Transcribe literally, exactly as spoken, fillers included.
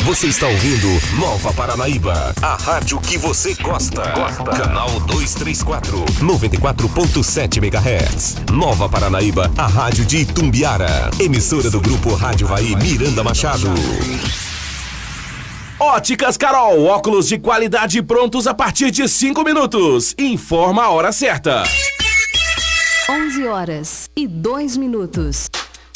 Você está ouvindo Nova Paranaíba, a rádio que você gosta. Gosta. Canal duzentos e trinta e quatro, noventa e quatro ponto sete megahertz. Nova Paranaíba, a rádio de Itumbiara. Emissora do Grupo Rádio Vai Miranda Machado. Óticas Carol, óculos de qualidade prontos a partir de cinco minutos. Informa a hora certa. onze horas e dois minutos.